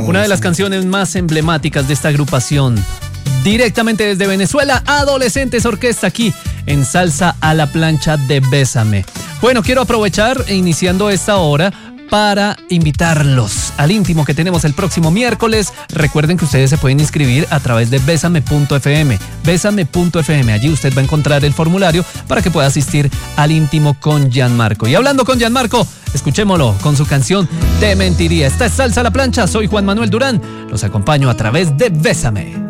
Una de las canciones más emblemáticas de esta agrupación. Directamente desde Venezuela, Adolescentes Orquesta aquí en Salsa a la Plancha de Bésame. Bueno, quiero aprovechar iniciando esta hora para invitarlos al íntimo que tenemos el próximo miércoles. Recuerden que ustedes se pueden inscribir a través de besame.fm, besame.fm. Allí usted va a encontrar el formulario para que pueda asistir al íntimo con Gianmarco. Y hablando con Gianmarco, escuchémoslo con su canción Te Mentiría. Esta es Salsa a la Plancha, soy Juan Manuel Durán, los acompaño a través de Bésame.